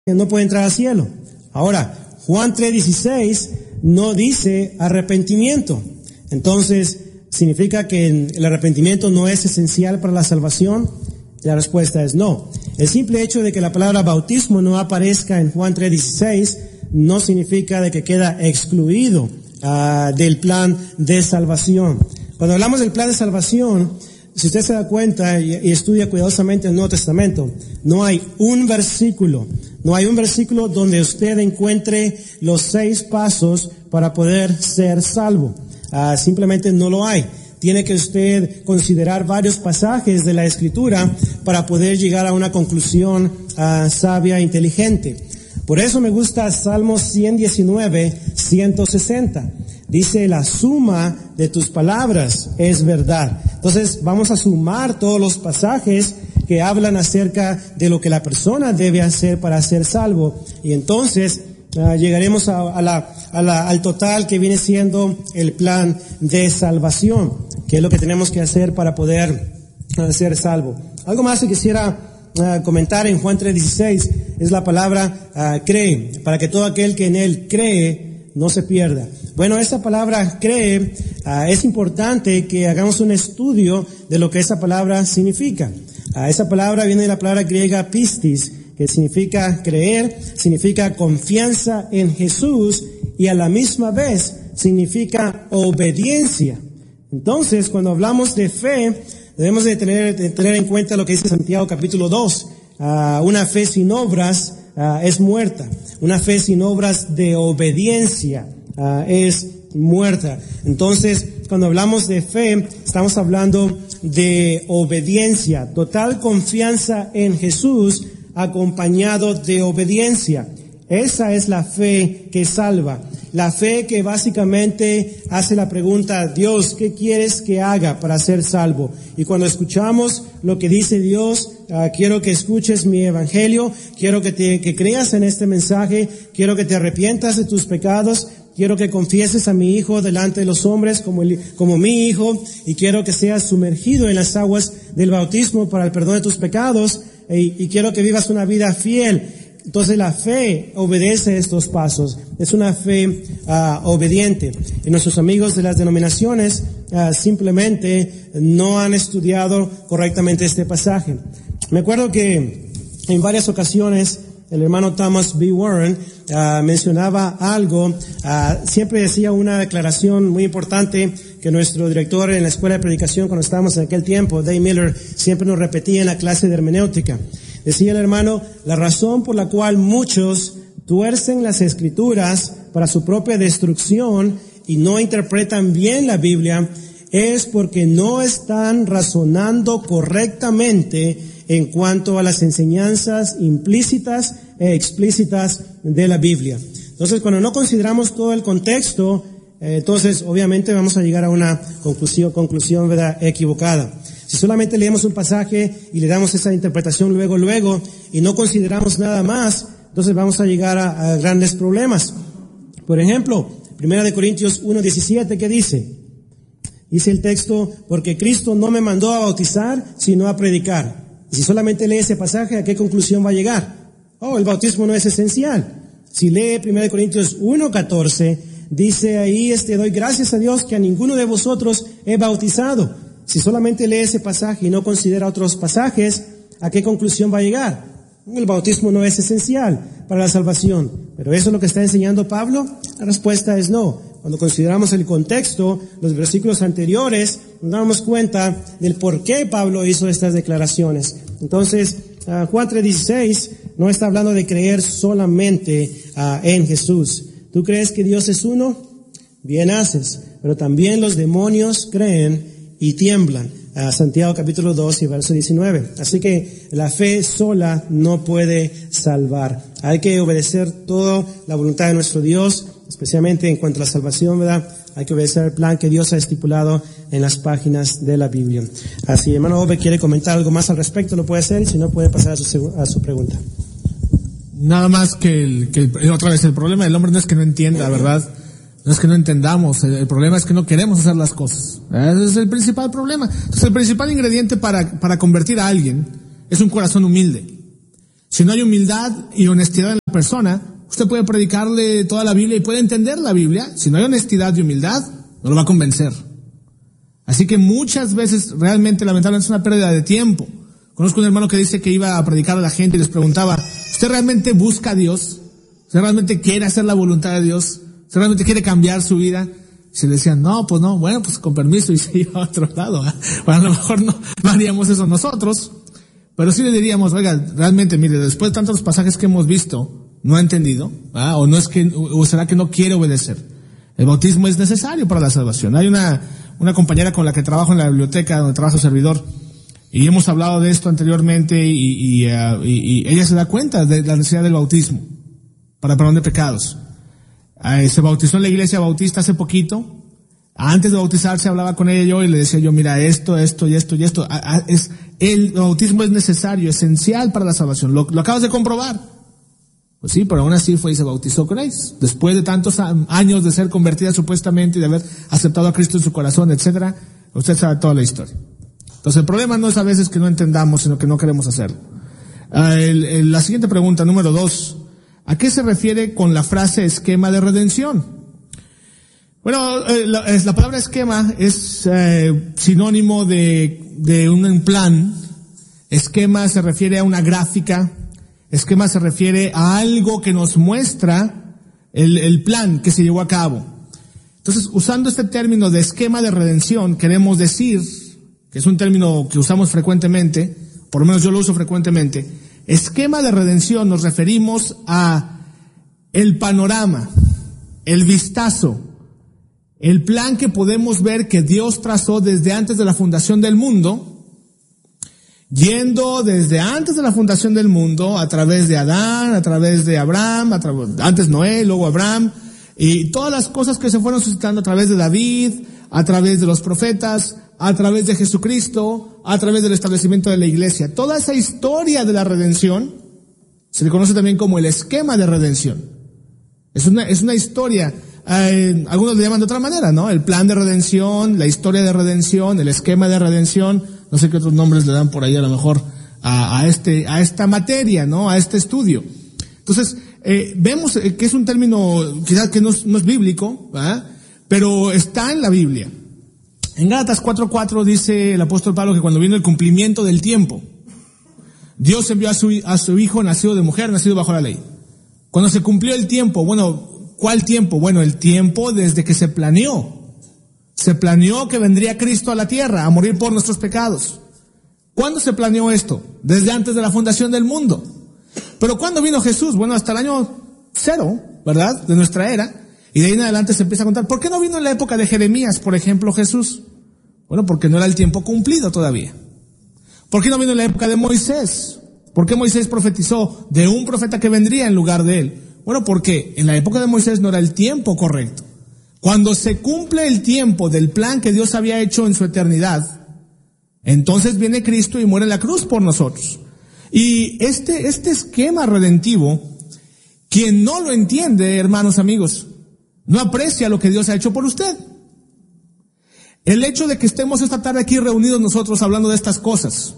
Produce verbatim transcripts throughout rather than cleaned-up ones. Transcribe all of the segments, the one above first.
no puede entrar al cielo. Ahora, Juan tres dieciséis no dice arrepentimiento. Entonces, ¿significa que el arrepentimiento no es esencial para la salvación? La respuesta es no. El simple hecho de que la palabra bautismo no aparezca en Juan tres dieciséis no significa de que queda excluido uh, del plan de salvación. Cuando hablamos del plan de salvación, si usted se da cuenta y, y estudia cuidadosamente el Nuevo Testamento, no hay un versículo, no hay un versículo donde usted encuentre los seis pasos para poder ser salvo. Uh, simplemente no lo hay. Tiene que usted considerar varios pasajes de la Escritura para poder llegar a una conclusión uh, sabia e inteligente. Por eso me gusta Salmos ciento diecinueve, ciento sesenta. Dice, la suma de tus palabras es verdad. Entonces, vamos a sumar todos los pasajes que hablan acerca de lo que la persona debe hacer para ser salvo. Y entonces, uh, llegaremos a, a la, a la, al total que viene siendo el plan de salvación, que es lo que tenemos que hacer para poder uh, ser salvo. Algo más que quisiera Uh, comentar en Juan tres dieciséis es la palabra uh, cree, para que todo aquel que en él cree no se pierda. Bueno, esa palabra cree, uh, es importante que hagamos un estudio de lo que esa palabra significa. Uh, esa palabra viene de la palabra griega pistis, que significa creer, significa confianza en Jesús y a la misma vez significa obediencia. Entonces, cuando hablamos de fe, debemos de tener, de tener en cuenta lo que dice Santiago capítulo dos. Uh, una fe sin obras uh, es muerta. Una fe sin obras de obediencia uh, es muerta. Entonces, cuando hablamos de fe, estamos hablando de obediencia. Total confianza en Jesús acompañado de obediencia. Esa es la fe que salva. La fe que básicamente hace la pregunta, Dios, ¿qué quieres que haga para ser salvo? Y cuando escuchamos lo que dice Dios, uh, quiero que escuches mi evangelio, quiero que te, que creas en este mensaje, quiero que te arrepientas de tus pecados, quiero que confieses a mi hijo delante de los hombres como, el, como mi hijo, y quiero que seas sumergido en las aguas del bautismo para el perdón de tus pecados, y, y quiero que vivas una vida fiel. Entonces la fe obedece estos pasos. Es una fe uh, obediente. Y nuestros amigos de las denominaciones uh, simplemente no han estudiado correctamente este pasaje. Me acuerdo que en varias ocasiones el hermano Thomas B. Warren uh, mencionaba algo, uh, siempre decía una declaración muy importante que nuestro director en la escuela de predicación cuando estábamos en aquel tiempo, Dave Miller, siempre nos repetía en la clase de hermenéutica. Decía el hermano, la razón por la cual muchos tuercen las escrituras para su propia destrucción y no interpretan bien la Biblia es porque no están razonando correctamente en cuanto a las enseñanzas implícitas e explícitas de la Biblia. Entonces, cuando no consideramos todo el contexto, eh, entonces obviamente vamos a llegar a una conclusión, conclusión, ¿verdad?, equivocada. Si solamente leemos un pasaje y le damos esa interpretación luego, luego, y no consideramos nada más, entonces vamos a llegar a, a grandes problemas. Por ejemplo, Primera de Corintios uno diecisiete, ¿qué dice? Dice el texto, porque Cristo no me mandó a bautizar, sino a predicar. Y si solamente lee ese pasaje, ¿a qué conclusión va a llegar? Oh, el bautismo no es esencial. Si lee Primera de Corintios uno catorce, dice ahí, este, doy gracias a Dios que a ninguno de vosotros he bautizado. Si solamente lee ese pasaje y no considera otros pasajes, ¿a qué conclusión va a llegar? El bautismo no es esencial para la salvación. ¿Pero eso es lo que está enseñando Pablo? La respuesta es no. Cuando consideramos el contexto, los versículos anteriores, nos damos cuenta del por qué Pablo hizo estas declaraciones. Entonces, uh, Juan tres dieciséis no está hablando de creer solamente uh, en Jesús. ¿Tú crees que Dios es uno? Bien haces. Pero también los demonios creen y tiemblan. Uh, Santiago capítulo dos y verso diecinueve. Así que la fe sola no puede salvar. Hay que obedecer toda la voluntad de nuestro Dios, especialmente en cuanto a la salvación, ¿verdad? Hay que obedecer el plan que Dios ha estipulado en las páginas de la Biblia. Así, hermano Ove quiere comentar algo más al respecto, lo puede hacer, y si no puede pasar a su, a su pregunta. Nada más que, el, que el, otra vez, el problema del hombre no es que no entienda, ¿verdad? No es que no entendamos, el, el problema es que no queremos hacer las cosas. Ese es el principal problema. Entonces, el principal ingrediente para, para convertir a alguien es un corazón humilde. Si no hay humildad y honestidad en la persona, usted puede predicarle toda la Biblia y puede entender la Biblia. Si no hay honestidad y humildad, no lo va a convencer. Así que muchas veces, realmente, lamentablemente, es una pérdida de tiempo. Conozco un hermano que dice que iba a predicar a la gente y les preguntaba, ¿usted realmente busca a Dios? ¿Usted realmente quiere hacer la voluntad de Dios? ¿Usted realmente quiere cambiar su vida? Y se le decían, no, pues no, bueno, pues con permiso, y se iba a otro lado. ¿eh? Bueno, a lo mejor no, no haríamos eso nosotros, pero sí le diríamos, oiga, realmente, mire, después de tantos pasajes que hemos visto, no ha entendido, ¿ah? o no es que, o será que no quiere obedecer. El bautismo es necesario para la salvación. Hay una, una compañera con la que trabajo en la biblioteca, donde trabaja su servidor, y hemos hablado de esto anteriormente, y, y, uh, y, y ella se da cuenta de la necesidad del bautismo para perdón de pecados. Uh, se bautizó en la iglesia bautista hace poquito. Antes de bautizarse hablaba con ella yo y le decía yo, mira, esto, esto y esto y esto. Uh, uh, es, el bautismo es necesario, esencial para la salvación. Lo, lo acabas de comprobar. Pues sí, pero aún así fue y se bautizó Grace. Después de tantos años de ser convertida supuestamente y de haber aceptado a Cristo en su corazón, etcétera, usted sabe toda la historia. Entonces el problema no es a veces que no entendamos, sino que no queremos hacerlo. Uh, el, el, la siguiente pregunta, número dos. ¿A qué se refiere con la frase esquema de redención? Bueno, eh, la, es, la palabra esquema es eh, sinónimo de, de un plan. Esquema se refiere a una gráfica. Esquema se refiere a algo que nos muestra el, el plan que se llevó a cabo. Entonces, usando este término de esquema de redención, queremos decir, que es un término que usamos frecuentemente, por lo menos yo lo uso frecuentemente, esquema de redención nos referimos a el panorama, el vistazo, el plan que podemos ver que Dios trazó desde antes de la fundación del mundo, yendo desde antes de la fundación del mundo, a través de Adán, a través de Abraham, a través, antes Noé, luego Abraham, y todas las cosas que se fueron suscitando a través de David, a través de los profetas, a través de Jesucristo, a través del establecimiento de la iglesia. Toda esa historia de la redención se le conoce también como el esquema de redención. Es una, es una historia, eh, algunos le llaman de otra manera, ¿no? El plan de redención, la historia de redención, el esquema de redención, no sé qué otros nombres le dan por ahí a lo mejor a, a este, a esta materia, ¿no? A este estudio. Entonces, eh, vemos que es un término quizás que no es, no es bíblico, ¿verdad? Pero está en la Biblia. En Gálatas cuatro cuatro dice el apóstol Pablo que cuando vino el cumplimiento del tiempo, Dios envió a su, a su hijo nacido de mujer, nacido bajo la ley. Cuando se cumplió el tiempo, bueno, ¿cuál tiempo? Bueno, el tiempo desde que se planeó. Se planeó que vendría Cristo a la tierra a morir por nuestros pecados. ¿Cuándo se planeó esto? Desde antes de la fundación del mundo. Pero ¿cuándo vino Jesús? Bueno, hasta el año cero, ¿verdad? De nuestra era. Y de ahí en adelante se empieza a contar. ¿Por qué no vino en la época de Jeremías, por ejemplo, Jesús? Bueno, porque no era el tiempo cumplido todavía. ¿Por qué no vino en la época de Moisés? ¿Por qué Moisés profetizó de un profeta que vendría en lugar de él? Bueno, porque en la época de Moisés no era el tiempo correcto. Cuando se cumple el tiempo del plan que Dios había hecho en su eternidad, entonces viene Cristo y muere en la cruz por nosotros. Y este, este esquema redentivo, quien no lo entiende, hermanos amigos, no aprecia lo que Dios ha hecho por usted. El hecho de que estemos esta tarde aquí reunidos nosotros hablando de estas cosas,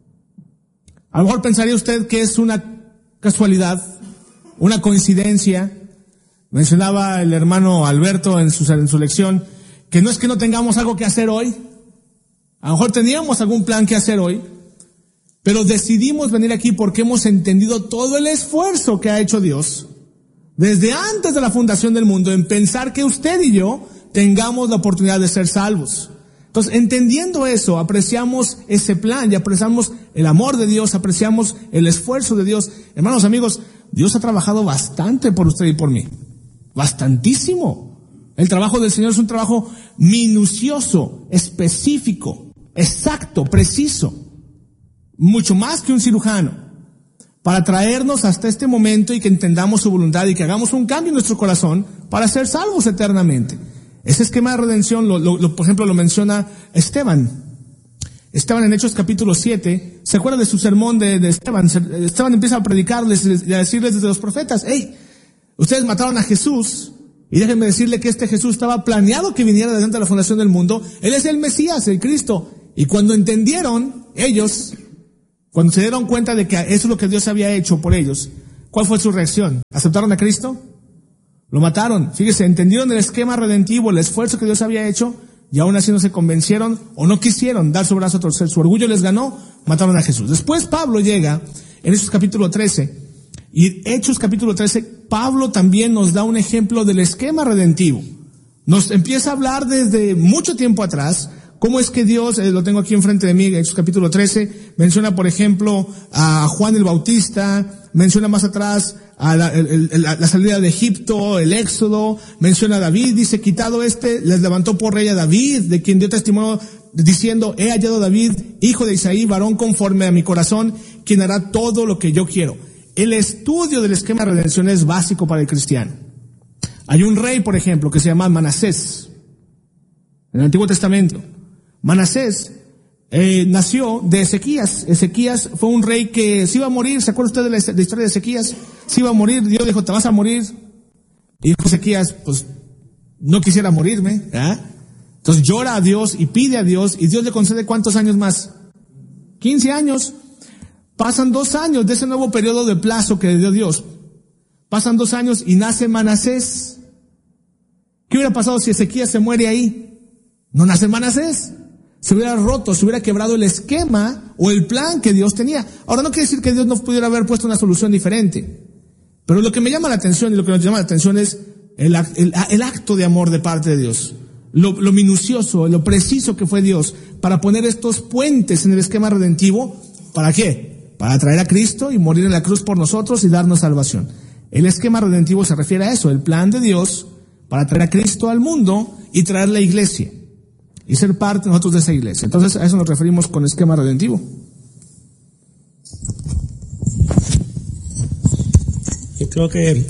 a lo mejor pensaría usted que es una casualidad, una coincidencia. Mencionaba el hermano Alberto en su, en su lección que no es que no tengamos algo que hacer hoy. A lo mejor teníamos algún plan que hacer hoy, pero decidimos venir aquí porque hemos entendido todo el esfuerzo que ha hecho Dios desde antes de la fundación del mundo en pensar que usted y yo tengamos la oportunidad de ser salvos. Entonces, entendiendo eso, apreciamos ese plan y apreciamos el amor de Dios, apreciamos el esfuerzo de Dios. Hermanos, amigos, Dios ha trabajado bastante por usted y por mí. Bastantísimo. El trabajo del Señor es un trabajo minucioso, específico, exacto, preciso. Mucho más que un cirujano. Para traernos hasta este momento y que entendamos su voluntad y que hagamos un cambio en nuestro corazón para ser salvos eternamente. Ese esquema de redención, lo, lo, lo, por ejemplo, lo menciona Esteban. Esteban en Hechos capítulo siete, ¿se acuerda de su sermón de, de Esteban? Esteban empieza a predicarles y a decirles desde los profetas, hey, ustedes mataron a Jesús, y déjenme decirle que este Jesús estaba planeado que viniera desde antes de la fundación del mundo. Él es el Mesías, el Cristo. Y cuando entendieron, ellos, Cuando se dieron cuenta de que eso es lo que Dios había hecho por ellos, ¿cuál fue su reacción? ¿Aceptaron a Cristo? Lo mataron. Fíjese, entendieron el esquema redentivo, el esfuerzo que Dios había hecho, y aún así no se convencieron o no quisieron dar su brazo a torcer. Su orgullo les ganó, mataron a Jesús. Después Pablo llega en Hechos capítulo trece, y Hechos capítulo trece, Pablo también nos da un ejemplo del esquema redentivo. Nos empieza a hablar desde mucho tiempo atrás, cómo es que Dios, eh, lo tengo aquí enfrente de mí, Hechos capítulo trece, menciona por ejemplo a Juan el Bautista, menciona más atrás a la, el, el, la salida de Egipto, el éxodo, menciona a David, dice, quitado este, les levantó por rey a David, de quien dio testimonio diciendo, he hallado a David, hijo de Isaí, varón conforme a mi corazón, quien hará todo lo que yo quiero. El estudio del esquema de redención es básico para el cristiano. Hay un rey, por ejemplo, que se llama Manasés, en el Antiguo Testamento. Manasés eh, nació de Ezequías. Ezequías fue un rey que se iba a morir. ¿Se acuerda usted de la, de la historia de Ezequías? Se iba a morir. Dios dijo, te vas a morir. Y dijo Ezequías, pues, no quisiera morirme. ¿eh? Entonces llora a Dios y pide a Dios, y Dios le concede ¿cuántos años más? quince años. Pasan dos años de ese nuevo periodo de plazo que le dio Dios. Pasan dos años y nace Manasés. ¿Qué hubiera pasado si Ezequías se muere ahí? No nace Manasés. Se hubiera roto, se hubiera quebrado el esquema o el plan que Dios tenía. Ahora, no quiere decir que Dios no pudiera haber puesto una solución diferente. Pero lo que me llama la atención y lo que nos llama la atención es el, el, el acto de amor de parte de Dios. Lo, lo minucioso, lo preciso que fue Dios para poner estos puentes en el esquema redentivo. ¿Para qué? Para traer a Cristo y morir en la cruz por nosotros y darnos salvación. El esquema redentivo se refiere a eso, el plan de Dios para traer a Cristo al mundo y traer la iglesia. Y ser parte nosotros de esa iglesia. Entonces a eso nos referimos con esquema redentivo. Yo creo que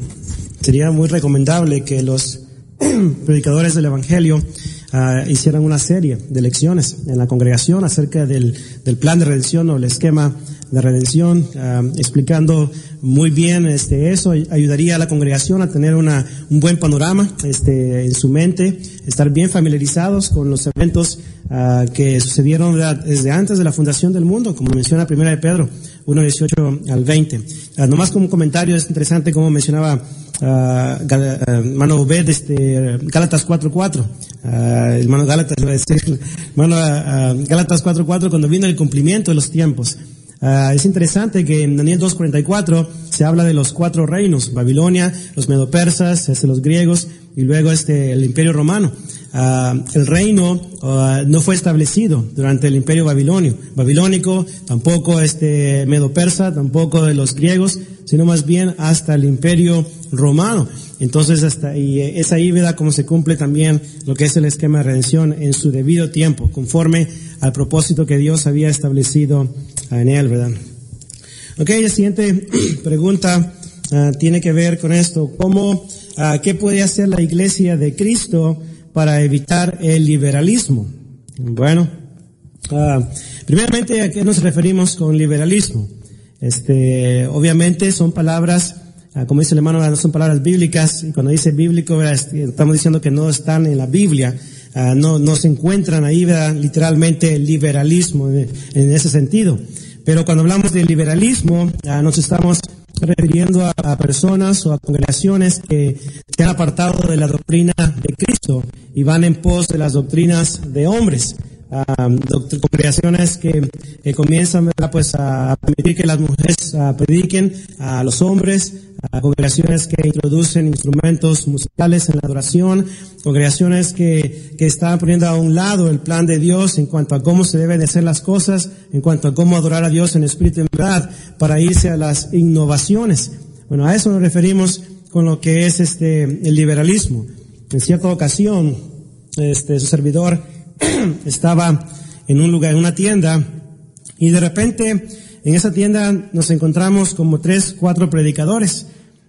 sería muy recomendable que los predicadores del Evangelio uh, hicieran una serie de lecciones en la congregación acerca del, del plan de redención o el esquema de redención, uh, explicando muy bien este eso. Ayudaría a la congregación a tener una un buen panorama este en su mente, estar bien familiarizados con los eventos uh, que sucedieron desde antes de la fundación del mundo, como menciona Primera de Pedro uno, dieciocho al veinte. Uh, nomás como un comentario, es interesante como mencionaba Uh, Gal, uh, hermano Obed, este, Gálatas cuatro cuatro, uh, hermano Gálatas, hermano uh, Gálatas cuatro cuatro, cuando vino el cumplimiento de los tiempos. Uh, es interesante que en Daniel dos cuarenta y cuatro se habla de los cuatro reinos: Babilonia, los medopersas, este, los griegos y luego este el Imperio Romano. Uh, el reino uh, no fue establecido durante el Imperio Babilonio, babilónico, tampoco este medo-persa, tampoco de los griegos, sino más bien hasta el Imperio Romano. Entonces, hasta y es ahí, ¿verdad?, como se cumple también lo que es el esquema de redención en su debido tiempo, conforme al propósito que Dios había establecido en él, ¿verdad? Ok, la siguiente pregunta uh, tiene que ver con esto: ¿cómo, uh, qué puede hacer la Iglesia de Cristo para evitar el liberalismo? Bueno, uh, primeramente, ¿a qué nos referimos con liberalismo? Este, obviamente son palabras, uh, como dice el hermano, no son palabras bíblicas, y cuando dice bíblico, ¿verdad?, estamos diciendo que no están en la Biblia, uh, no, no se encuentran ahí, ¿verdad?, literalmente el liberalismo en, en ese sentido. Pero cuando hablamos de liberalismo, uh, nos estamos refiriendo a, a personas o a congregaciones que se han apartado de la doctrina de Cristo y van en pos de las doctrinas de hombres. Um, congregaciones que, que comienzan, ¿verdad?, pues a permitir que las mujeres uh, prediquen a los hombres, a congregaciones que introducen instrumentos musicales en la adoración, congregaciones que, que están poniendo a un lado el plan de Dios en cuanto a cómo se deben de hacer las cosas, en cuanto a cómo adorar a Dios en espíritu y en verdad, para irse a las innovaciones. Bueno, a eso nos referimos con lo que es este el liberalismo. En cierta ocasión, este su servidor estaba en un lugar, en una tienda, y de repente en esa tienda nos encontramos como tres, cuatro predicadores,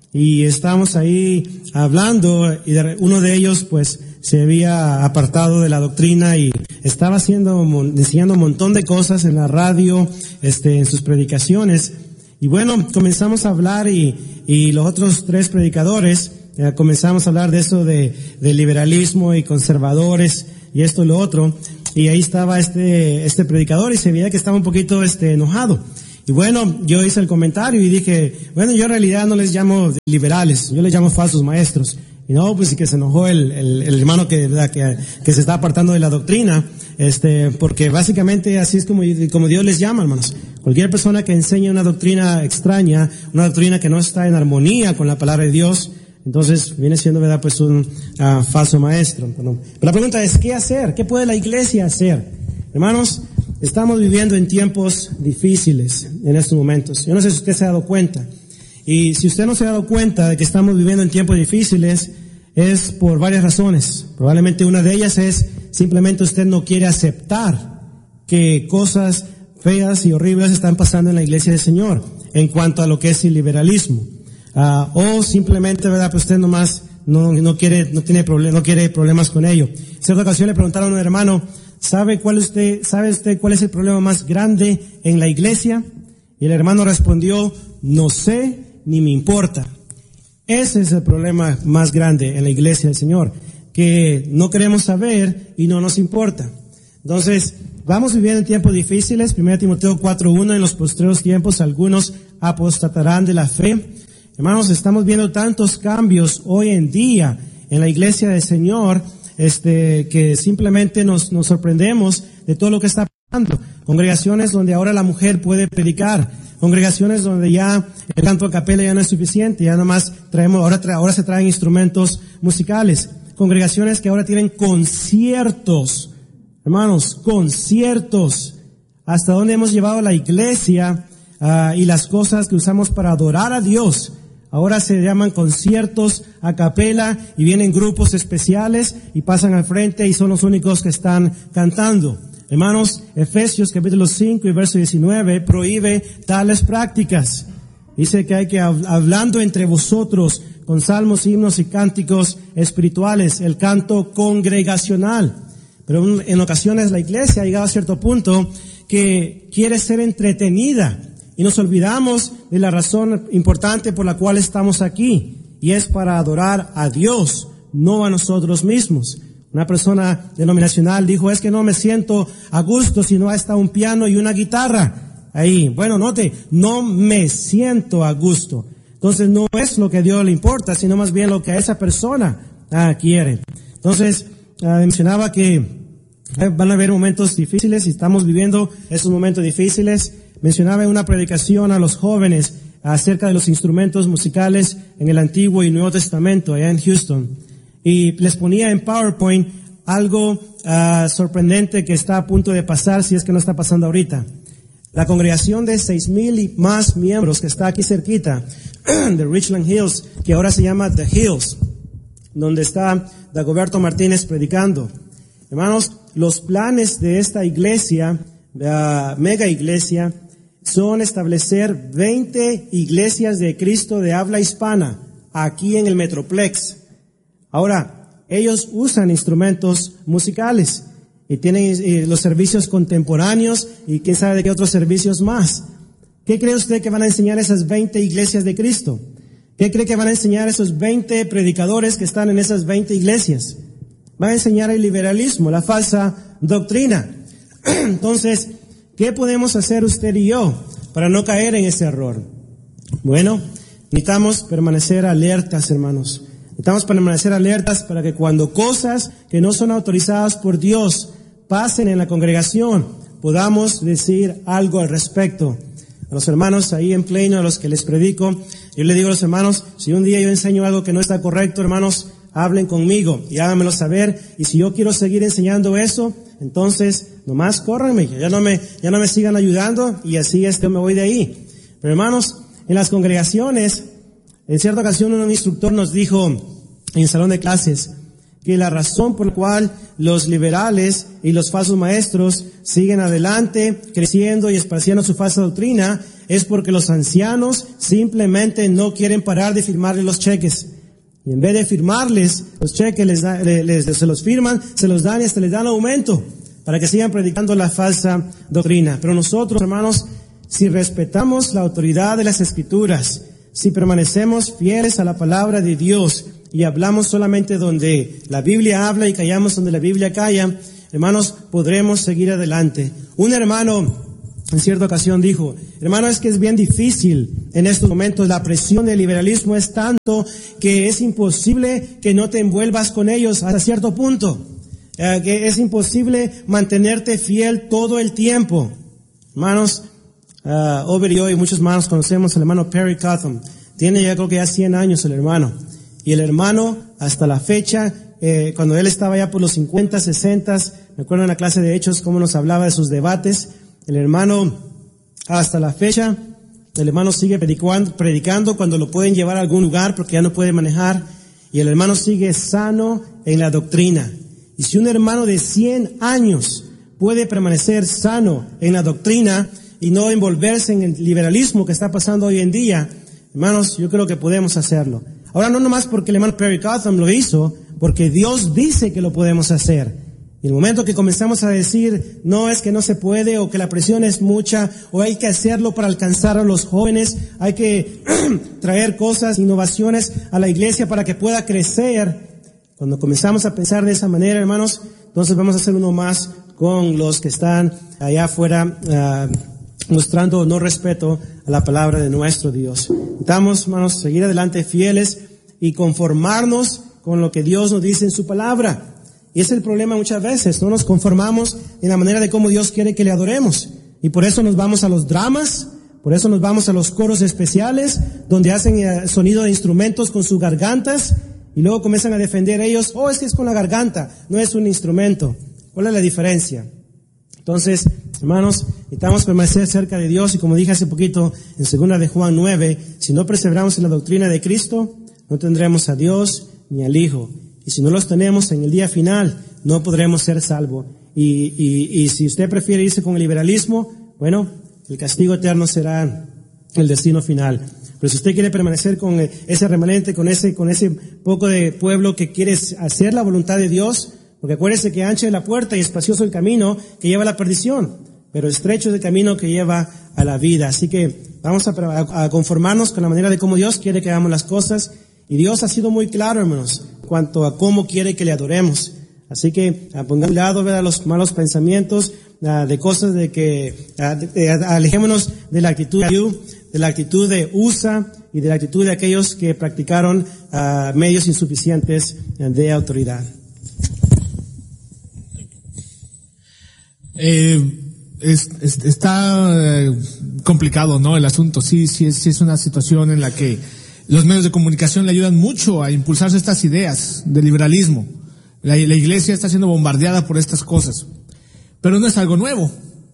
y estábamos ahí hablando, y de, uno de ellos pues se había apartado de la doctrina y estaba haciendo, enseñando un montón de cosas en la radio, este, en sus predicaciones. Y bueno, comenzamos a hablar y, y los otros tres predicadores eh, comenzamos a hablar de eso de, de liberalismo y conservadores y esto y lo otro. y ahí estaba este, este predicador y se veía que estaba un poquito, este, enojado. Y bueno, yo hice el comentario y dije, bueno, yo en realidad no les llamo liberales, yo les llamo falsos maestros. Y no, pues sí que se enojó el, el, el hermano que, que, que se está apartando de la doctrina, este, porque básicamente así es como, como Dios les llama, hermanos. Cualquier persona que enseña una doctrina extraña, una doctrina que no está en armonía con la palabra de Dios, entonces viene siendo, verdad, pues un uh, falso maestro. Pero la pregunta es, ¿qué hacer? ¿Qué puede la iglesia hacer? Hermanos, estamos viviendo en tiempos difíciles en estos momentos. Yo no sé si usted se ha dado cuenta. Y si usted no se ha dado cuenta de que estamos viviendo en tiempos difíciles, es por varias razones. Probablemente una de ellas es simplemente usted no quiere aceptar que cosas feas y horribles están pasando en la iglesia del Señor en cuanto a lo que es el liberalismo. Uh, o simplemente, verdad, pues usted nomás no, no quiere, no tiene problem, no quiere problemas con ello. En cierta ocasión le preguntaron a un hermano, ¿sabe cuál usted, sabe usted cuál es el problema más grande en la iglesia? Y el hermano respondió, no sé, ni me importa. Ese es el problema más grande en la iglesia del Señor, que no queremos saber y no nos importa. Entonces, vamos viviendo en tiempos difíciles. Primera Timoteo cuatro uno, en los postreros tiempos algunos apostatarán de la fe. Hermanos, estamos viendo tantos cambios hoy en día en la iglesia del Señor, este, que simplemente nos, nos sorprendemos de todo lo que está pasando. Congregaciones donde ahora la mujer puede predicar, congregaciones donde ya el canto a capela ya no es suficiente, ya nada más traemos, ahora, tra, ahora se traen instrumentos musicales, congregaciones que ahora tienen conciertos, hermanos, conciertos, hasta donde hemos llevado la iglesia uh, y las cosas que usamos para adorar a Dios. Ahora se llaman conciertos a capela y vienen grupos especiales y pasan al frente y son los únicos que están cantando. Hermanos, Efesios capítulo cinco y verso diecinueve prohíbe tales prácticas. Dice que hay que, hablando entre vosotros con salmos, himnos y cánticos espirituales, el canto congregacional. Pero en ocasiones la iglesia ha llegado a cierto punto que quiere ser entretenida. Y nos olvidamos de la razón importante por la cual estamos aquí, y es para adorar a Dios, no a nosotros mismos. Una persona denominacional dijo, es que no me siento a gusto si no está un piano y una guitarra ahí. Bueno, note, no me siento a gusto. Entonces no es lo que a Dios le importa, sino más bien lo que a esa persona ah, quiere. Entonces, ah, mencionaba que van a haber momentos difíciles y estamos viviendo esos momentos difíciles. Mencionaba en una predicación a los jóvenes acerca de los instrumentos musicales en el Antiguo y Nuevo Testamento allá en Houston. Y les ponía en PowerPoint algo uh, sorprendente que está a punto de pasar, si es que no está pasando ahorita. La congregación de seis mil y más miembros que está aquí cerquita, de Richland Hills, que ahora se llama The Hills, donde está Dagoberto Martínez predicando. Hermanos, los planes de esta iglesia, uh, mega iglesia, son establecer veinte iglesias de Cristo de habla hispana aquí en el Metroplex. Ahora, ellos usan instrumentos musicales y tienen eh, los servicios contemporáneos y quién sabe de qué otros servicios más. ¿Qué cree usted que van a enseñar esas veinte iglesias de Cristo? ¿Qué cree que van a enseñar esos veinte predicadores que están en esas veinte iglesias? Van a enseñar el liberalismo, la falsa doctrina. Entonces, ¿qué podemos hacer usted y yo para no caer en ese error? Bueno, necesitamos permanecer alertas, hermanos. Necesitamos permanecer alertas para que cuando cosas que no son autorizadas por Dios pasen en la congregación, podamos decir algo al respecto. A los hermanos ahí en Plano, a los que les predico, yo les digo a los hermanos, si un día yo enseño algo que no está correcto, hermanos, hablen conmigo y háganmelo saber. Y si yo quiero seguir enseñando eso, entonces nomás córranme, ya no me, ya no me sigan ayudando y así es que me voy de ahí. Pero hermanos, en las congregaciones, en cierta ocasión un instructor nos dijo en el salón de clases que la razón por la cual los liberales y los falsos maestros siguen adelante, creciendo y esparciendo su falsa doctrina, es porque los ancianos simplemente no quieren parar de firmarles los cheques. Y en vez de firmarles los cheques, les da, les, les, se los firman, se los dan y hasta les dan aumento para que sigan predicando la falsa doctrina. Pero nosotros, hermanos, si respetamos la autoridad de las Escrituras, si permanecemos fieles a la palabra de Dios y hablamos solamente donde la Biblia habla y callamos donde la Biblia calla, hermanos, podremos seguir adelante. Un hermano en cierta ocasión dijo, hermano, es que es bien difícil en estos momentos, la presión del liberalismo es tanto que es imposible que no te envuelvas con ellos hasta cierto punto, eh, que es imposible mantenerte fiel todo el tiempo. Hermanos, uh, Over y yo y muchos hermanos conocemos al hermano Perry Cotham, tiene ya creo que ya cien años el hermano, y el hermano hasta la fecha, eh, cuando él estaba ya por los cincuenta, sesenta, me acuerdo en la clase de Hechos cómo nos hablaba de sus debates. El hermano, hasta la fecha, el hermano sigue predicando, predicando cuando lo pueden llevar a algún lugar porque ya no puede manejar, y el hermano sigue sano en la doctrina. Y si un hermano de cien años puede permanecer sano en la doctrina y no envolverse en el liberalismo que está pasando hoy en día, hermanos, yo creo que podemos hacerlo. Ahora, no nomás porque el hermano Perry Cotham lo hizo, porque Dios dice que lo podemos hacer. Y el momento que comenzamos a decir, no, es que no se puede, o que la presión es mucha, o hay que hacerlo para alcanzar a los jóvenes, hay que traer cosas, innovaciones a la iglesia para que pueda crecer. Cuando comenzamos a pensar de esa manera, hermanos, entonces vamos a hacer uno más con los que están allá afuera, uh, mostrando no respeto a la palabra de nuestro Dios. Necesitamos, hermanos, seguir adelante fieles y conformarnos con lo que Dios nos dice en su palabra. Y ese es el problema muchas veces, no nos conformamos en la manera de cómo Dios quiere que le adoremos. Y por eso nos vamos a los dramas, por eso nos vamos a los coros especiales, donde hacen sonido de instrumentos con sus gargantas, y luego comienzan a defender ellos, oh, es que es con la garganta, no es un instrumento. ¿Cuál es la diferencia? Entonces, hermanos, necesitamos permanecer cerca de Dios, y como dije hace poquito, en segunda de Juan nueve, si no perseveramos en la doctrina de Cristo, no tendremos a Dios ni al Hijo. Y si no los tenemos en el día final, no podremos ser salvos. Y, y, y si usted prefiere irse con el liberalismo, bueno, el castigo eterno será el destino final. Pero si usted quiere permanecer con ese remanente, con ese, con ese poco de pueblo que quiere hacer la voluntad de Dios, porque acuérdese que ancha es la puerta y espacioso el camino que lleva a la perdición, pero estrecho es el camino que lleva a la vida. Así que vamos a, a conformarnos con la manera de cómo Dios quiere que hagamos las cosas. Y Dios ha sido muy claro, hermanos, en cuanto a cómo quiere que le adoremos. Así que pongamos a un lado, ¿verdad?, los malos pensamientos, uh, de cosas de que uh, de, de, alejémonos de la actitud de, de la actitud de U S A y de la actitud de aquellos que practicaron uh, medios insuficientes de autoridad. Eh, es, es, está eh, complicado, ¿no? El asunto. Sí, sí es, sí es una situación en la que los medios de comunicación le ayudan mucho a impulsarse estas ideas del liberalismo. La, la iglesia está siendo bombardeada por estas cosas. Pero no es algo nuevo.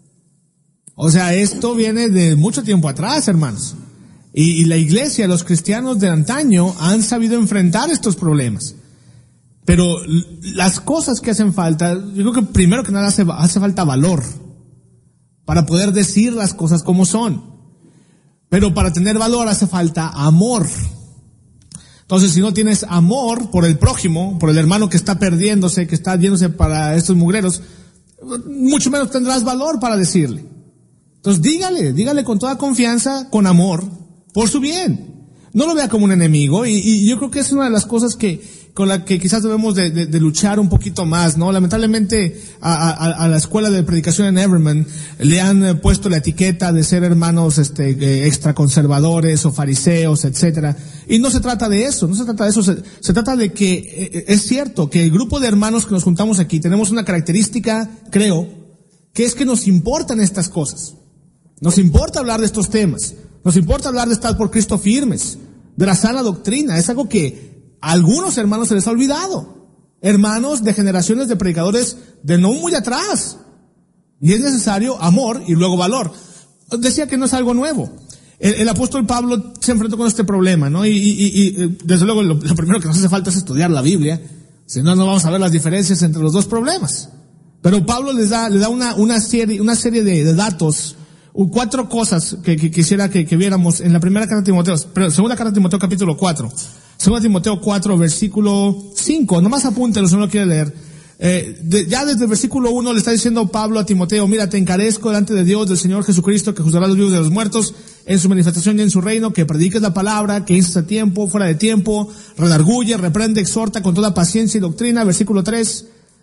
O sea, esto viene de mucho tiempo atrás, hermanos. Y, y la iglesia, los cristianos de antaño han sabido enfrentar estos problemas. Pero las cosas que hacen falta, yo creo que primero que nada hace, hace falta valor para poder decir las cosas como son. Pero para tener valor hace falta amor. Entonces, si no tienes amor por el prójimo, por el hermano que está perdiéndose, que está yéndose para estos mugreros, mucho menos tendrás valor para decirle. Entonces, dígale, dígale con toda confianza, con amor, por su bien. No lo vea como un enemigo, y, y yo creo que es una de las cosas que, con la que quizás debemos de, de, de luchar un poquito más, ¿no? Lamentablemente, a, a, a la escuela de predicación en Everman le han eh, puesto la etiqueta de ser hermanos, este, eh, extraconservadores o fariseos, etcétera. Y no se trata de eso, no se trata de eso, se, se trata de que, eh, es cierto que el grupo de hermanos que nos juntamos aquí tenemos una característica, creo, que es que nos importan estas cosas. Nos importa hablar de estos temas. Nos importa hablar de estar por Cristo firmes, de la sana doctrina. Es algo que a algunos hermanos se les ha olvidado. Hermanos de generaciones de predicadores de no muy atrás. Y es necesario amor y luego valor. Decía que no es algo nuevo. El, el apóstol Pablo se enfrentó con este problema, ¿no? Y, y, y desde luego lo, lo primero que nos hace falta es estudiar la Biblia. Si no, no vamos a ver las diferencias entre los dos problemas. Pero Pablo les da, les da una, una serie, una serie de, de datos, cuatro cosas que, que quisiera que, que viéramos en la primera carta de Timoteo, pero segunda carta de Timoteo capítulo cuatro. Segunda Timoteo cuatro, versículo cinco. Nomás apúntelo si no lo quiere leer. Eh, de, ya desde el versículo uno le está diciendo Pablo a Timoteo, mira, te encarezco delante de Dios, del Señor Jesucristo, que juzgará a los vivos de los muertos en su manifestación y en su reino, que prediques la palabra, que instes a tiempo, fuera de tiempo, redarguye, reprende, exhorta con toda paciencia y doctrina. Versículo tres.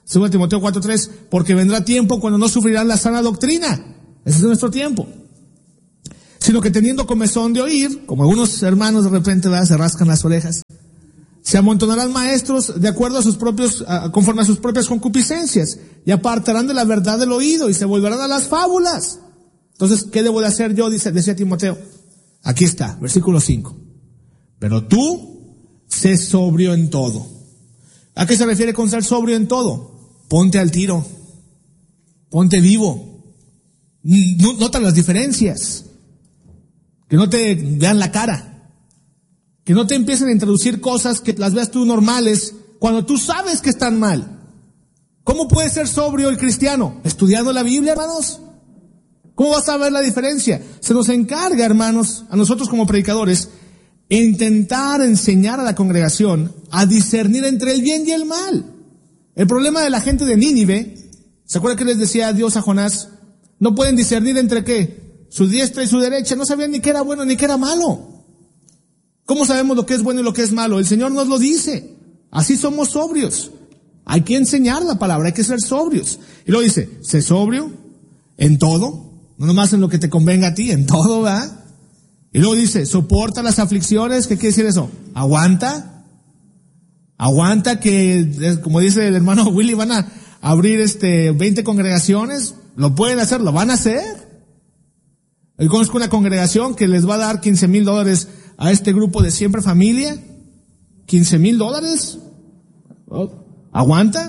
Segunda Timoteo cuatro tres, porque vendrá tiempo cuando no sufrirán la sana doctrina. Ese es nuestro tiempo. Sino que teniendo comezón de oír, como algunos hermanos de repente, ¿verdad?, se rascan las orejas, se amontonarán maestros de acuerdo a sus propios, a, conforme a sus propias concupiscencias, y apartarán de la verdad del oído, y se volverán a las fábulas. Entonces, ¿qué debo de hacer yo? Dice, decía Timoteo. Aquí está, versículo cinco. Pero tú, sé sobrio en todo. ¿A qué se refiere con ser sobrio en todo? Ponte al tiro. Ponte vivo. Nota las diferencias. Que no te vean la cara. Que no te empiecen a introducir cosas que las veas tú normales cuando tú sabes que están mal. ¿Cómo puede ser sobrio el cristiano? Estudiando la Biblia, hermanos. ¿Cómo vas a ver la diferencia? Se nos encarga, hermanos, a nosotros como predicadores, intentar enseñar a la congregación a discernir entre el bien y el mal. El problema de la gente de Nínive, ¿se acuerdan que les decía Dios a Jonás? No pueden discernir entre qué, su diestra y su derecha, no sabían ni qué era bueno ni qué era malo. ¿Cómo sabemos lo que es bueno y lo que es malo? El Señor nos lo dice. Así somos sobrios. Hay que enseñar la palabra, hay que ser sobrios. Y luego dice, sé sobrio en todo, no nomás en lo que te convenga a ti, en todo, ¿verdad? Y luego dice, soporta las aflicciones. ¿Qué quiere decir eso? Aguanta. Aguanta que, como dice el hermano Willy, van a abrir este veinte congregaciones. Lo pueden hacer, lo van a hacer. Yo conozco una congregación que les va a dar quince mil dólares a este grupo de Siempre Familia. quince mil dólares. Oh, ¿aguanta?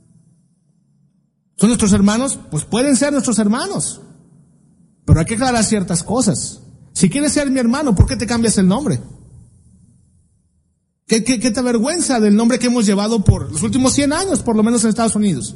¿Son nuestros hermanos? Pues pueden ser nuestros hermanos. Pero hay que aclarar ciertas cosas. Si quieres ser mi hermano, ¿por qué te cambias el nombre? ¿Qué, qué, qué te avergüenza del nombre que hemos llevado por los últimos cien años, por lo menos en Estados Unidos?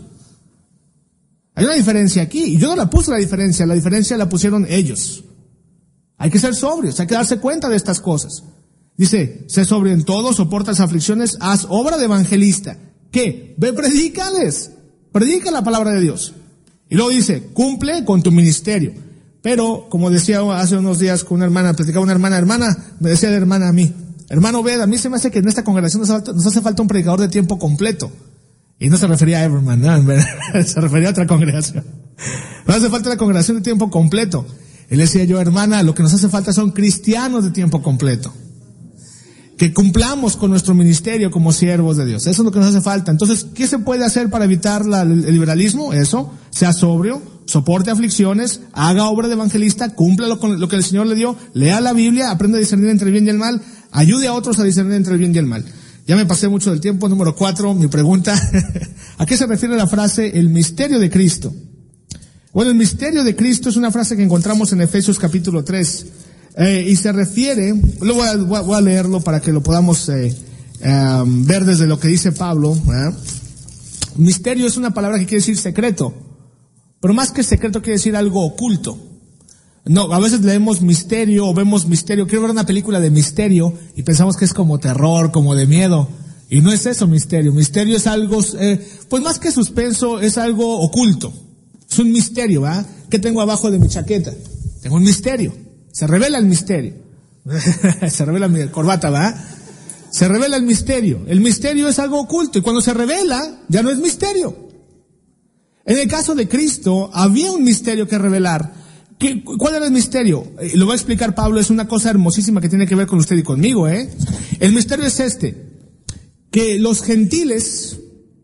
Hay una diferencia aquí, y yo no la puse la diferencia, la diferencia la pusieron ellos. Hay que ser sobrios, hay que darse cuenta de estas cosas. Dice, sé sobrio en todo, soporta las aflicciones, haz obra de evangelista. ¿Qué? Ve, predícales, predica la palabra de Dios. Y luego dice, cumple con tu ministerio. Pero, como decía hace unos días con una hermana, platicaba una hermana, hermana, me decía la hermana a mí, hermano Ved, a mí se me hace que en esta congregación nos, falta, nos hace falta un predicador de tiempo completo. Y no se refería a Everman, no, se refería a otra congregación. Nos hace falta una congregación de tiempo completo. Y le decía yo, hermana, lo que nos hace falta son cristianos de tiempo completo. Que cumplamos con nuestro ministerio como siervos de Dios. Eso es lo que nos hace falta. Entonces, ¿qué se puede hacer para evitar la, el liberalismo? Eso, sea sobrio, soporte aflicciones, haga obra de evangelista, cumpla con lo que el Señor le dio, lea la Biblia, aprenda a discernir entre el bien y el mal, ayude a otros a discernir entre el bien y el mal. Ya me pasé mucho del tiempo. Número cuatro, mi pregunta, ¿a qué se refiere la frase el misterio de Cristo? Bueno, el misterio de Cristo es una frase que encontramos en Efesios capítulo tres, eh, y se refiere, lo voy a, voy a leerlo para que lo podamos eh, eh, ver desde lo que dice Pablo. ¿eh? Misterio es una palabra que quiere decir secreto, pero más que secreto quiere decir algo oculto. No, a veces leemos misterio o vemos misterio, quiero ver una película de misterio y pensamos que es como terror, como de miedo. Y no es eso misterio. Misterio es algo, eh, pues más que suspenso, es algo oculto. Es un misterio, ¿verdad? ¿Qué tengo abajo de mi chaqueta? Tengo un misterio. Se revela el misterio. Se revela mi corbata, ¿verdad? Se revela el misterio. El misterio es algo oculto y cuando se revela, ya no es misterio. En el caso de Cristo, había un misterio que revelar. ¿Qué, ¿Cuál era el misterio? Eh, lo va a explicar Pablo, es una cosa hermosísima que tiene que ver con usted y conmigo, ¿eh? El misterio es este, que los gentiles,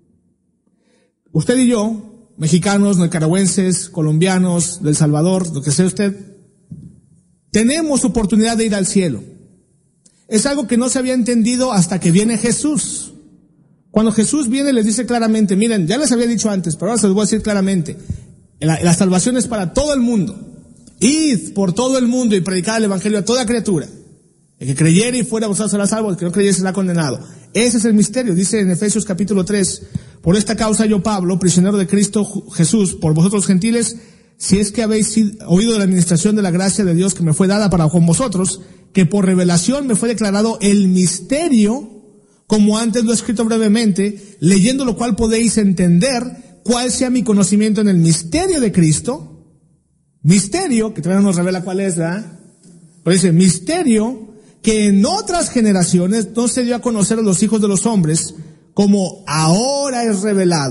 usted y yo, mexicanos, nicaragüenses, colombianos, del Salvador, lo que sea usted, tenemos oportunidad de ir al cielo. Es algo que no se había entendido hasta que viene Jesús. Cuando Jesús viene les dice claramente, miren, ya les había dicho antes, pero ahora se los voy a decir claramente, la, la salvación es para todo el mundo. Id por todo el mundo y predicad el evangelio a toda criatura. El que creyere y fuera vosotros será salvo, el que no creyere será condenado. Ese es el misterio, dice en Efesios capítulo tres, por esta causa yo Pablo, prisionero de Cristo Jesús, por vosotros gentiles, si es que habéis oído de la administración de la gracia de Dios que me fue dada para con vosotros, que por revelación me fue declarado el misterio, como antes lo he escrito brevemente, leyendo lo cual podéis entender cuál sea mi conocimiento en el misterio de Cristo. Misterio, que todavía no nos revela cuál es, ¿verdad? Pero dice, misterio que en otras generaciones no se dio a conocer a los hijos de los hombres, como ahora es revelado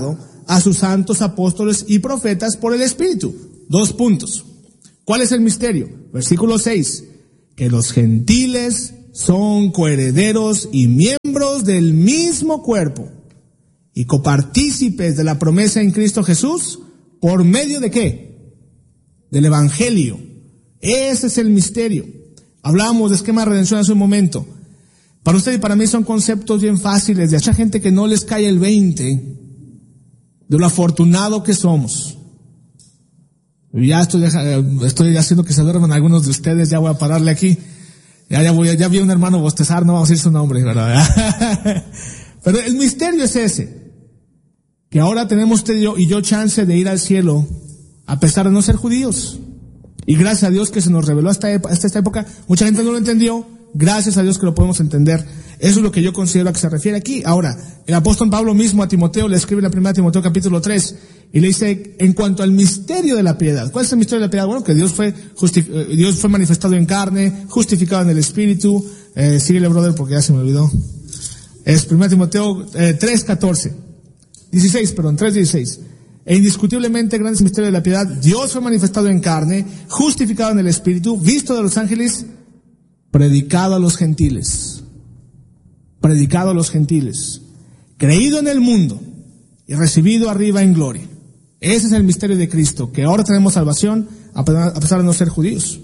a sus santos apóstoles y profetas por el Espíritu. Dos puntos. ¿Cuál es el misterio? Versículo seis. Que los gentiles son coherederos y miembros del mismo cuerpo y copartícipes de la promesa en Cristo Jesús, ¿por medio de qué? Del Evangelio. Ese es el misterio. Hablábamos de esquema de redención hace un momento. Para usted y para mí son conceptos bien fáciles, de mucha gente que no les cae el veinte de lo afortunado que somos. Ya estoy, estoy haciendo que se duerman algunos de ustedes, ya voy a pararle aquí. Ya, ya voy, ya vi a un hermano bostezar, no vamos a decir su nombre, ¿verdad? Pero el misterio es ese, que ahora tenemos usted y yo, y yo chance de ir al cielo, a pesar de no ser judíos. Y gracias a Dios que se nos reveló hasta, hasta esta época, mucha gente no lo entendió, gracias a Dios que lo podemos entender. Eso es lo que yo considero a que se refiere aquí. Ahora, el apóstol Pablo mismo a Timoteo le escribe en la primera Timoteo capítulo tres, y le dice, en cuanto al misterio de la piedad. ¿Cuál es el misterio de la piedad? Bueno, que Dios fue justi- Dios fue manifestado en carne, justificado en el Espíritu. Eh, síguele, brother, porque ya se me olvidó. Es primera Timoteo eh, tres catorce. dieciséis, perdón, tres dieciséis. E indiscutiblemente grande es el misterio de la piedad. Dios fue manifestado en carne, justificado en el Espíritu, visto de los ángeles, predicado a los gentiles. Predicado a los gentiles. Creído en el mundo y recibido arriba en gloria. Ese es el misterio de Cristo, que ahora tenemos salvación a pesar de no ser judíos.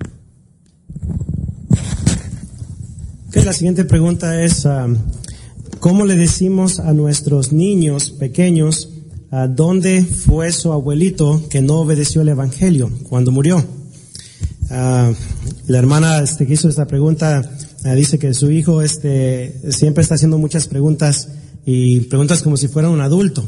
Okay, la siguiente pregunta es, um, ¿cómo le decimos a nuestros niños pequeños uh, dónde fue su abuelito que no obedeció el Evangelio cuando murió? Uh, la hermana este, que hizo esta pregunta uh, dice que su hijo este, siempre está haciendo muchas preguntas y preguntas como si fuera un adulto.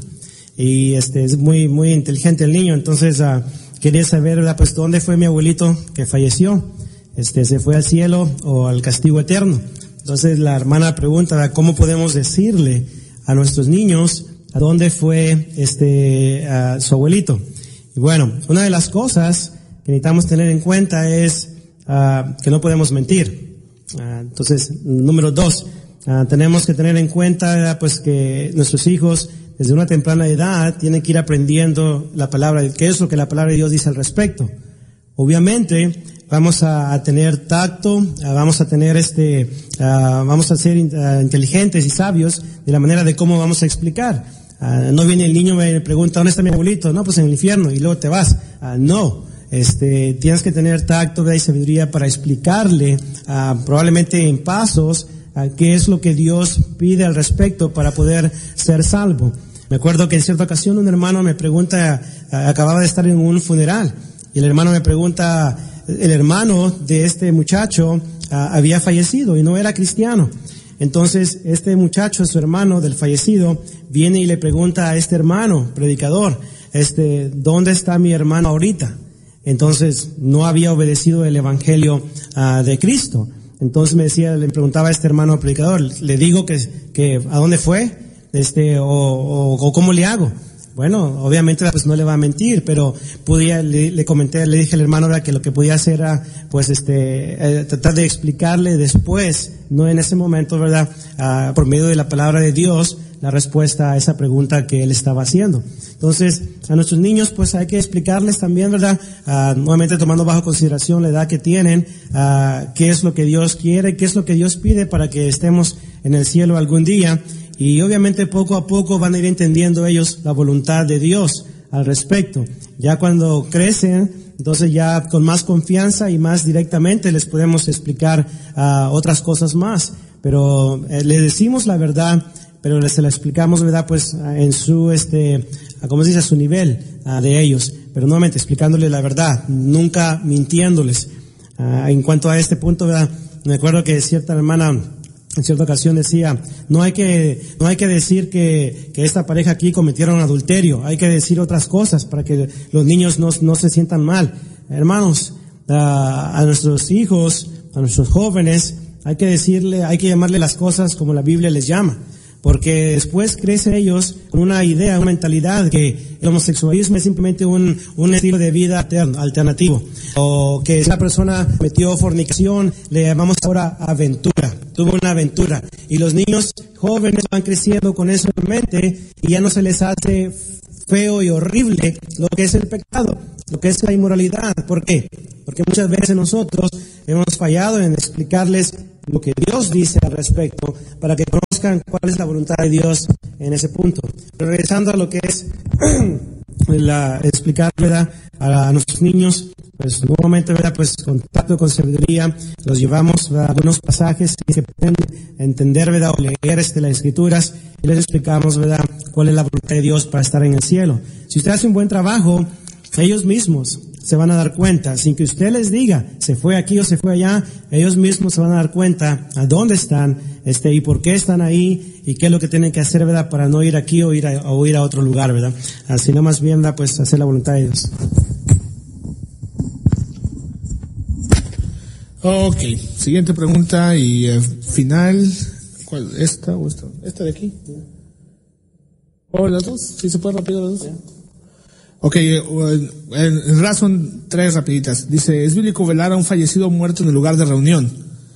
Y este es muy muy inteligente el niño, entonces uh, quería saber, ¿verdad? Pues dónde fue mi abuelito que falleció, este se fue al cielo o al castigo eterno. Entonces la hermana pregunta, ¿verdad? ¿Cómo podemos decirle a nuestros niños a dónde fue este uh, su abuelito? Y bueno, una de las cosas que necesitamos tener en cuenta es uh, que no podemos mentir. Uh, entonces, número dos, uh, tenemos que tener en cuenta uh, pues que nuestros hijos desde una temprana edad tienen que ir aprendiendo la palabra, qué es lo que la palabra de Dios dice al respecto. Obviamente, vamos a, a tener tacto, uh, vamos a tener este, uh, vamos a ser uh, inteligentes y sabios de la manera de cómo vamos a explicar. Uh, no viene el niño y me pregunta, ¿dónde está mi abuelito? No, pues en el infierno, y luego te vas. Uh, no, este, tienes que tener tacto, ¿verdad? Y sabiduría para explicarle, uh, probablemente en pasos, uh, qué es lo que Dios pide al respecto para poder ser salvo. Me acuerdo que en cierta ocasión un hermano me pregunta, uh, acababa de estar en un funeral, y el hermano me pregunta, el hermano de este muchacho uh, había fallecido y no era cristiano. Entonces este muchacho, su hermano del fallecido, viene y le pregunta a este hermano, predicador, este, ¿dónde está mi hermano ahorita? Entonces no había obedecido el evangelio uh, de Cristo. Entonces me decía, le preguntaba a este hermano predicador, le digo que, que ¿a dónde fue? Este, o, o, o ¿cómo le hago? Bueno, obviamente pues no le va a mentir, pero podía, le, le comenté, le dije al hermano ¿verdad? Que lo que podía hacer era, pues este, eh, tratar de explicarle después, no en ese momento, ¿verdad? Uh, por medio de la palabra de Dios, la respuesta a esa pregunta que él estaba haciendo. Entonces, a nuestros niños, pues hay que explicarles también, ¿verdad? Uh, nuevamente tomando bajo consideración la edad que tienen, uh, qué es lo que Dios quiere, qué es lo que Dios pide para que estemos en el cielo algún día. Y obviamente poco a poco van a ir entendiendo ellos la voluntad de Dios al respecto. Ya cuando crecen, entonces ya con más confianza y más directamente les podemos explicar uh, otras cosas más. Pero eh, les decimos la verdad, pero les se la explicamos, ¿verdad? Pues en su, este, como se dice, a su nivel uh, de ellos. Pero nuevamente explicándoles la verdad, nunca mintiéndoles. Uh, en cuanto a este punto, ¿verdad? Me acuerdo que cierta hermana en cierta ocasión decía, no hay que, no hay que decir que, que esta pareja aquí cometieron adulterio, hay que decir otras cosas para que los niños no, no se sientan mal. Hermanos, a, a nuestros hijos, a nuestros jóvenes, hay que decirle, hay que llamarle las cosas como la Biblia les llama. Porque después crecen ellos con una idea, una mentalidad que el homosexualismo es simplemente un, un estilo de vida alterno, alternativo. O que si una persona metió fornicación, le llamamos ahora aventura. Tuvo una aventura. Y los niños jóvenes van creciendo con eso en mente y ya no se les hace feo y horrible lo que es el pecado, lo que es la inmoralidad. ¿Por qué? Porque muchas veces nosotros hemos fallado en explicarles lo que Dios dice al respecto para que conozcan cuál es la voluntad de Dios en ese punto. Pero regresando a lo que es la, explicar, ¿verdad?, a, a nuestros niños, pues nuevamente, ¿verdad?, pues contacto con sabiduría, los llevamos a algunos pasajes que pueden entender, ¿verdad?, o leer este, las escrituras, y les explicamos, ¿verdad?, cuál es la voluntad de Dios para estar en el cielo. Si usted hace un buen trabajo, ellos mismos se van a dar cuenta, sin que usted les diga, se fue aquí o se fue allá, ellos mismos se van a dar cuenta a dónde están, este, y por qué están ahí, y qué es lo que tienen que hacer, ¿verdad?, para no ir aquí o ir a, o ir a otro lugar, ¿verdad? Así no, más bien, ¿verdad?, pues hacer la voluntad de Dios. Ok, siguiente pregunta y eh, final. ¿Cuál? ¿Esta o esta? ¿Esta de aquí? ¿O las dos? ¿Sí se puede rápido las dos? Ok, en, en razón tres rapiditas. Dice, ¿es bíblico velar a un fallecido muerto en el lugar de reunión?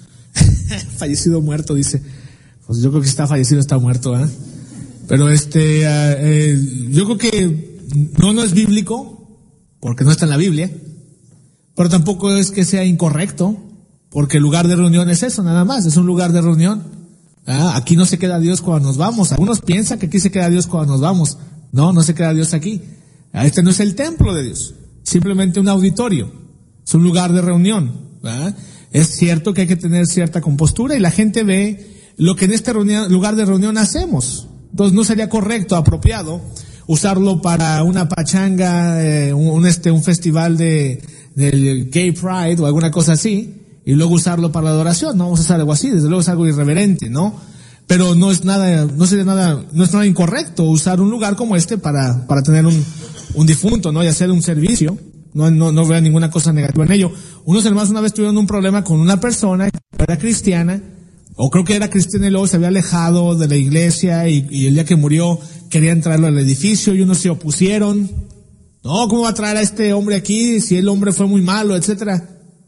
Fallecido muerto, dice. Pues yo creo que está fallecido, está muerto, ¿eh? Pero este, uh, eh, yo creo que no, no es bíblico, porque no está en la Biblia, pero tampoco es que sea incorrecto, porque el lugar de reunión es eso, nada más, es un lugar de reunión. Ah, aquí no se queda Dios cuando nos vamos. Algunos piensan que aquí se queda Dios cuando nos vamos. No, no se queda Dios aquí. Este no es el templo de Dios, simplemente un auditorio, es un lugar de reunión, ¿verdad? Es cierto que hay que tener cierta compostura y la gente ve lo que en este reunión, lugar de reunión hacemos. Entonces no sería correcto, apropiado, usarlo para una pachanga, eh, un, este, un festival de, del Gay Pride o alguna cosa así, y luego usarlo para la adoración. No vamos a hacer algo así, desde luego es algo irreverente, ¿no? Pero no es nada, no sería nada, no es nada incorrecto usar un lugar como este para, para tener un, un difunto, ¿no? Y hacer un servicio. No, no, no veo ninguna cosa negativa en ello. Unos hermanos una vez tuvieron un problema con una persona que era cristiana, o creo que era cristiana y luego se había alejado de la iglesia y, y el día que murió querían traerlo al edificio y unos se opusieron. No, ¿cómo va a traer a este hombre aquí si el hombre fue muy malo, etcétera?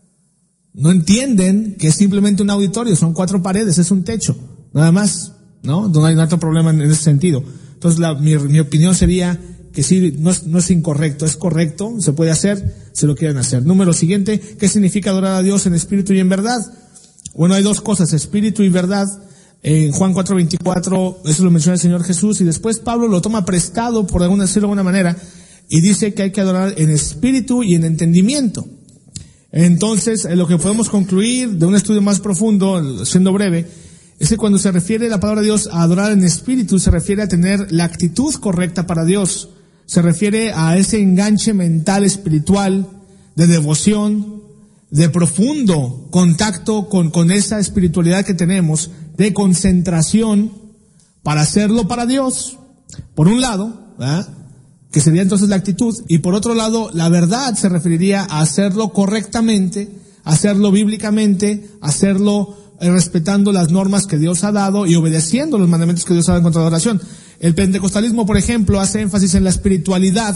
No entienden que es simplemente un auditorio, son cuatro paredes, es un techo. Nada más, ¿no? No hay otro problema en ese sentido. Entonces, la, mi, mi opinión sería que sí, no es, no es incorrecto, es correcto, se puede hacer, se lo quieren hacer. Número siguiente, ¿qué significa adorar a Dios en espíritu y en verdad? Bueno, hay dos cosas, espíritu y verdad. En Juan cuatro veinticuatro, eso lo menciona el Señor Jesús, y después Pablo lo toma prestado, por alguna, decirlo de alguna manera, y dice que hay que adorar en espíritu y en entendimiento. Entonces, lo que podemos concluir de un estudio más profundo, siendo breve, es que cuando se refiere la palabra de Dios a adorar en espíritu, se refiere a tener la actitud correcta para Dios. Se refiere a ese enganche mental espiritual, de devoción, de profundo contacto con, con esa espiritualidad que tenemos, de concentración para hacerlo para Dios, por un lado, ¿verdad?, que sería entonces la actitud, y por otro lado, la verdad se referiría a hacerlo correctamente, hacerlo bíblicamente, hacerlo eh, respetando las normas que Dios ha dado y obedeciendo los mandamientos que Dios ha dado en cuanto a la oración. El pentecostalismo, por ejemplo, hace énfasis en la espiritualidad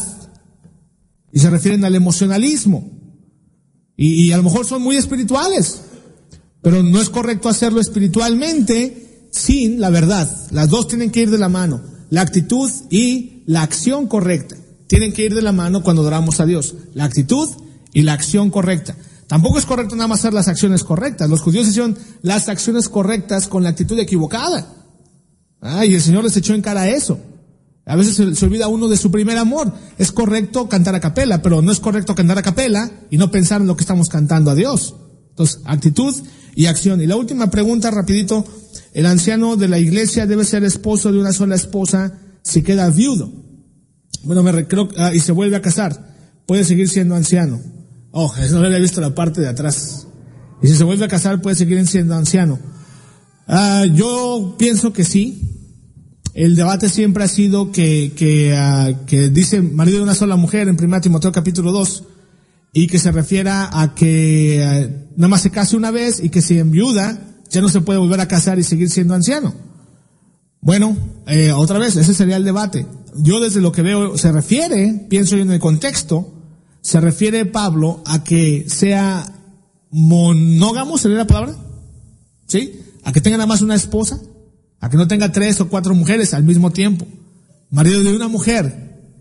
y se refieren al emocionalismo. Y, y a lo mejor son muy espirituales, pero no es correcto hacerlo espiritualmente sin la verdad. Las dos tienen que ir de la mano, la actitud y la acción correcta. Tienen que ir de la mano cuando adoramos a Dios, la actitud y la acción correcta. Tampoco es correcto nada más hacer las acciones correctas. Los judíos hicieron las acciones correctas con la actitud equivocada. Ah, y el Señor les echó en cara eso. A veces se, se olvida uno de su primer amor. Es correcto cantar a capela, pero no es correcto cantar a capela y no pensar en lo que estamos cantando a Dios. Entonces, actitud y acción. Y la última pregunta, rapidito. El anciano de la iglesia debe ser esposo de una sola esposa si queda viudo. Bueno, me creo, ah, y se vuelve a casar. Puede seguir siendo anciano. Oh, no le había visto la parte de atrás. Y si se vuelve a casar, puede seguir siendo anciano. Ah, yo pienso que sí. El debate siempre ha sido que, que, uh, que dice marido de una sola mujer en primera Timoteo capítulo dos, y que se refiera a que uh, nada más se case una vez y que si enviuda ya no se puede volver a casar y seguir siendo anciano. Bueno, eh, otra vez, ese sería el debate. Yo desde lo que veo se refiere, pienso yo en el contexto, se refiere Pablo a que sea monógamo, ¿sería la palabra? ¿Sí? A que tenga nada más una esposa, a que no tenga tres o cuatro mujeres al mismo tiempo. Marido de una mujer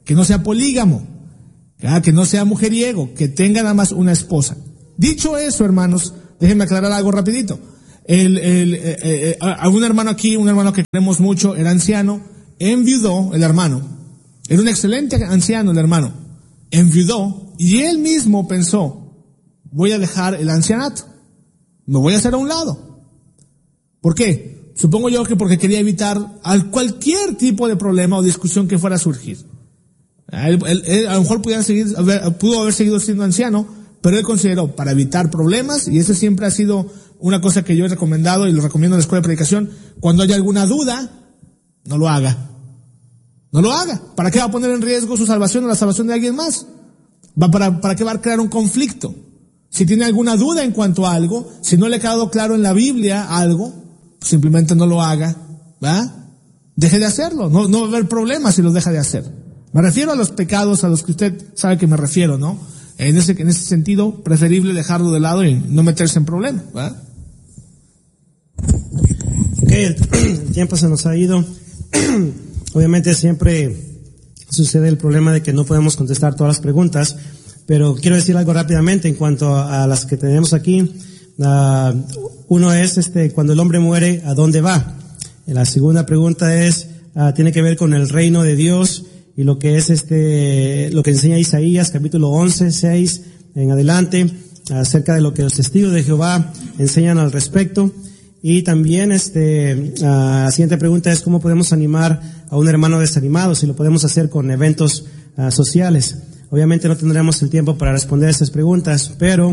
que no sea polígamo, que no sea mujeriego, que tenga nada más una esposa. Dicho eso, hermanos, déjenme aclarar algo rapidito. El, el, eh, eh, a un hermano aquí, un hermano que queremos mucho, era anciano, enviudó el hermano. Era un excelente anciano el hermano. Enviudó y él mismo pensó, voy a dejar el ancianato, me voy a hacer a un lado. ¿Por qué? Supongo yo que porque quería evitar cualquier tipo de problema o discusión que fuera a surgir. Él, él, él a lo mejor pudiera seguir, pudo haber seguido siendo anciano, pero él consideró para evitar problemas, y eso siempre ha sido una cosa que yo he recomendado y lo recomiendo en la escuela de predicación: cuando haya alguna duda, no lo haga. No lo haga. ¿Para qué va a poner en riesgo su salvación o la salvación de alguien más? ¿Va para, para qué va a crear un conflicto? Si tiene alguna duda en cuanto a algo, si no le ha quedado claro en la Biblia algo, pues simplemente no lo haga, ¿va? Deje de hacerlo. No, no va a haber problema si lo deja de hacer. Me refiero a los pecados a los que usted sabe que me refiero, ¿no? En ese, en ese sentido, preferible dejarlo de lado y no meterse en problemas, ¿va? Ok, el tiempo se nos ha ido. Obviamente siempre sucede el problema de que no podemos contestar todas las preguntas, pero quiero decir algo rápidamente en cuanto a las que tenemos aquí. Uh, uno es, este, cuando el hombre muere, ¿a dónde va? La segunda pregunta es, uh, tiene que ver con el reino de Dios y lo que es este, lo que enseña Isaías, capítulo once, seis, en adelante, acerca de lo que los testigos de Jehová enseñan al respecto. Y también, este, uh, la siguiente pregunta es cómo podemos animar a un hermano desanimado, si lo podemos hacer con eventos uh, sociales. Obviamente no tendremos el tiempo para responder estas preguntas, pero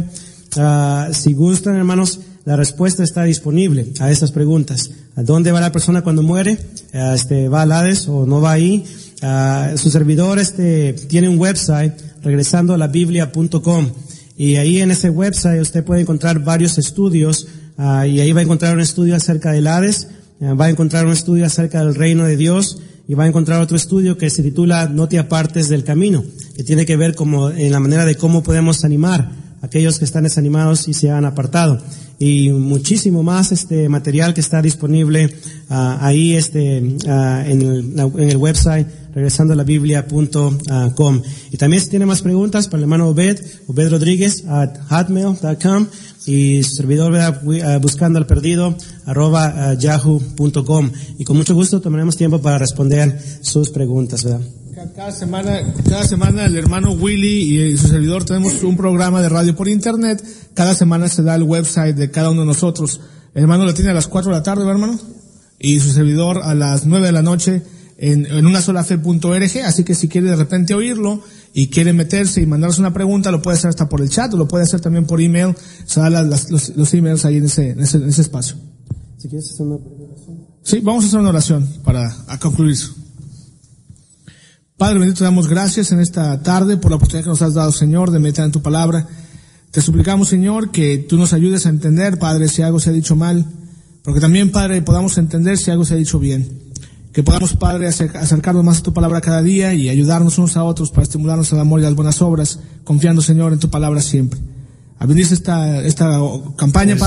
uh, si gustan, hermanos, la respuesta está disponible a estas preguntas. ¿A dónde va la persona cuando muere? Uh, este, ¿va al Hades o no va ahí? Uh, su servidor este tiene un website, regresando a la biblia punto com, y ahí en ese website usted puede encontrar varios estudios, uh, y ahí va a encontrar un estudio acerca del Hades, uh, va a encontrar un estudio acerca del reino de Dios, y va a encontrar otro estudio que se titula No te apartes del camino, que tiene que ver como en la manera de cómo podemos animar a aquellos que están desanimados y se han apartado. Y muchísimo más este material que está disponible uh, ahí este uh, en, el, en el website regresando a la biblia punto com. Y también si tiene más preguntas para el hermano Obed, Obed Rodríguez at hotmail punto com, y su servidor uh, buscando al perdido arroba uh, yahoo punto com, y con mucho gusto tomaremos tiempo para responder sus preguntas, ¿verdad? Cada semana, cada semana el hermano Willy y su servidor tenemos un programa de radio por internet. Cada semana se da el website de cada uno de nosotros. El hermano lo tiene a las cuatro de la tarde, ¿verdad, hermano? Y su servidor a las nueve de la noche en, en una sola fe punto org. Así que si quiere de repente oírlo y quiere meterse y mandarnos una pregunta, lo puede hacer hasta por el chat o lo puede hacer también por email. Se da las, las, los, los emails ahí en ese, en ese, en ese espacio. Si quieres hacer una oración. Sí, vamos a hacer una oración para a concluir. Padre bendito, te damos gracias en esta tarde por la oportunidad que nos has dado, Señor, de meditar en tu palabra. Te suplicamos, Señor, que tú nos ayudes a entender, Padre, si algo se ha dicho mal, porque también, Padre, podamos entender si algo se ha dicho bien. Que podamos, Padre, acercarnos más a tu palabra cada día y ayudarnos unos a otros para estimularnos al amor y a las buenas obras, confiando, Señor, en tu palabra siempre. Bendice esta, esta campaña, Padre.